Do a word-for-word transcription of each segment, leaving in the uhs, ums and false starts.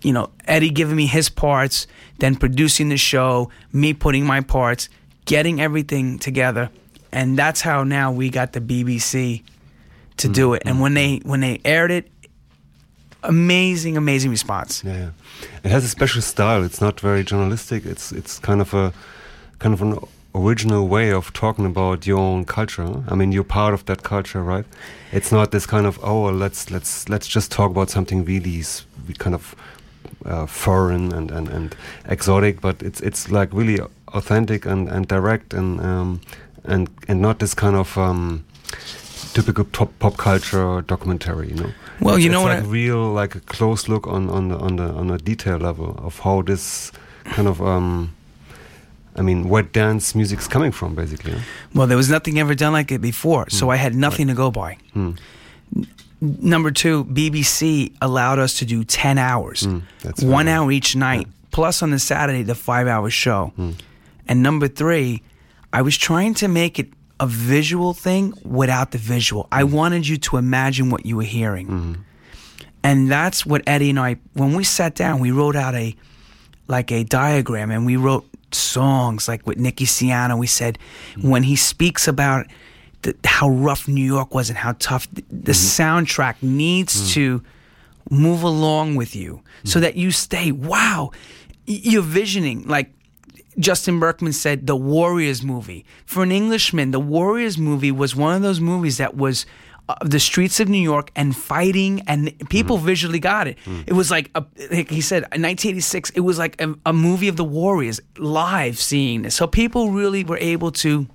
you know, Eddie giving me his parts, then producing the show, me putting my parts, getting everything together. And that's how now we got the B B C to mm-hmm. do it. And when they when they aired it, amazing, amazing response. Yeah, yeah, it has a special style. It's not very journalistic. It's it's kind of a kind of an original way of talking about your own culture. I mean, you're part of that culture, right? It's not this kind of oh, let's let's let's just talk about something really kind of uh, foreign and, and, and exotic, but it's it's like really authentic and, and direct and um, and and not this kind of um, typical pop pop culture documentary, you know. Well, it's, you know it's what? Like I, real, like a close look on on the on the on a detail level of how this kind of um, I mean, where dance music's coming from, basically. Huh? Well, there was nothing ever done like it before, mm. so I had nothing right. to go by. Mm. N- number two, B B C allowed us to do ten hours, mm. one hour each night, yeah. plus on the Saturday the five-hour show. Mm. And number three, I was trying to make it a visual thing without the visual. Mm. I wanted you to imagine what you were hearing. Mm. And that's what Eddie and I, when we sat down, we wrote out a, like a diagram, and we wrote songs, like with Nicky Siano. We said, mm. when he speaks about the, how rough New York was and how tough, the, the mm-hmm. soundtrack needs mm. to move along with you mm. so that you stay, wow, you're visioning, like, Justin Berkman said, the Warriors movie. For an Englishman, the Warriors movie was one of those movies that was uh, the streets of New York and fighting, and people mm-hmm. visually got it. Mm. It was like, a, like he said, in nineteen eighty-six, it was like a, a movie of the Warriors, live seeing this. So people really were able to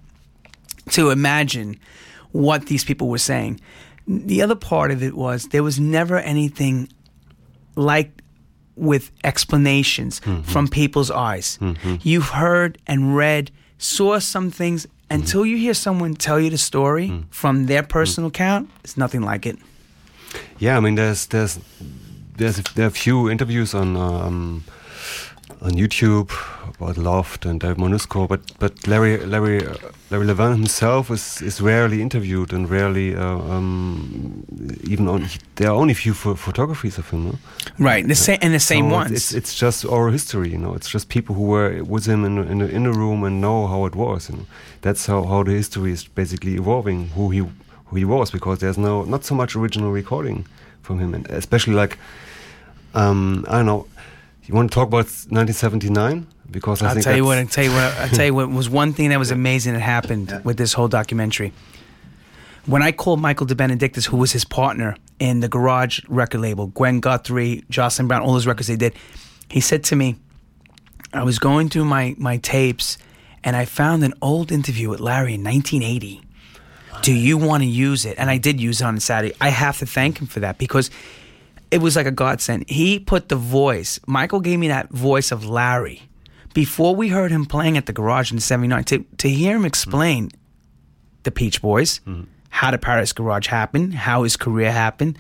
to imagine what these people were saying. The other part of it was there was never anything like with explanations mm-hmm. from people's eyes. Mm-hmm. You've heard and read, saw some things. Mm-hmm. Until you hear someone tell you the story mm-hmm. from their personal mm-hmm. account, it's nothing like it. Yeah, I mean, there's there's there's a, there are a few interviews on um, on YouTube about Loft and Dave Manusco, but but Larry Larry uh, Larry Levan himself is, is rarely interviewed and rarely uh, um, even on. There are only few ph- photographies of him, no? Right? The same and the same so ones. It's it's just oral history, you know. It's just people who were with him in in the, in the room and know how it was. You know, that's how, how the history is basically evolving. Who he who he was, because there's no not so much original recording from him, and especially like um, I don't know. You want to talk about nineteen seventy-nine? Because I I'll think tell you what. that's I'll tell you what. I'll tell you what was one thing that was amazing that happened Yeah. with this whole documentary. When I called Michael De Benedictis, who was his partner in the Garage record label, Gwen Guthrie, Jocelyn Brown, all those records they did, he said to me, I was going through my, my tapes, and I found an old interview with Larry in nineteen eighty. Do you want to use it? And I did use it on Saturday. I have to thank him for that, because it was like a godsend. He put the voice, Michael gave me that voice of Larry. Before we heard him playing at the Garage in seventy-nine, to, to hear him explain mm. the Peach Boys, mm. how the Paradise Garage happened, how his career happened.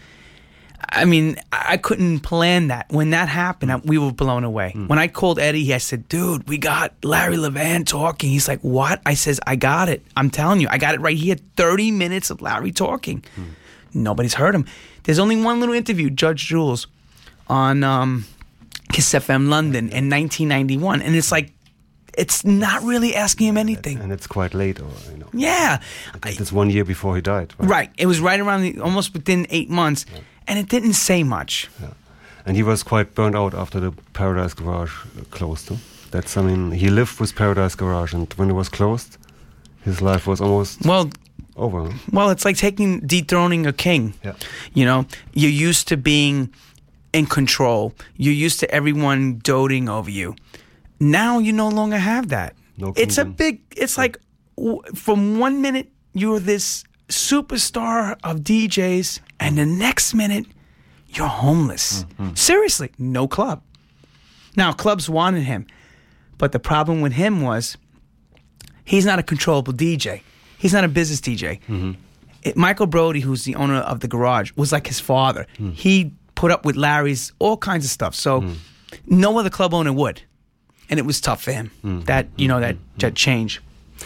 I mean, I couldn't plan that. When that happened, I, we were blown away. Mm. When I called Eddie, I said, dude, we got Larry Levan talking. He's like, what? I says, I got it. I'm telling you, I got it right here. thirty minutes of Larry talking. Mm. Nobody's heard him. There's only one little interview, Judge Jules, on um, Kiss F M London in nineteen ninety-one. And it's like, it's not really asking him anything. And it's quite late, or you know. Yeah. It's one year before he died. Right. Right. It was right around, the, almost within eight months. Yeah. And it didn't say much. Yeah. And he was quite burned out after the Paradise Garage closed. Huh? That's, I mean, he lived with Paradise Garage, and when it was closed, his life was almost well over. Huh? Well, it's like taking, dethroning a king. Yeah. You know, you're used to being in control. You're used to everyone doting over you. Now you no longer have that. No it's a kingdom. big, it's like, w- from one minute, you're this superstar of D Js, and the next minute, you're homeless. Mm-hmm. Seriously, no club. Now, clubs wanted him, but the problem with him was he's not a controllable D J. He's not a business D J. Mm-hmm. It, Michael Brody, who's the owner of the Garage, was like his father. Mm. He put up with Larry's all kinds of stuff. So mm. no other club owner would. And it was tough for him. Mm. That, you know, that, mm. that change.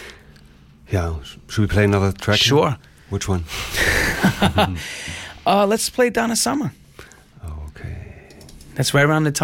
Yeah. Should we play another track? Sure. Here? Which one? uh, let's play Donna Summer. Okay. That's right around the time.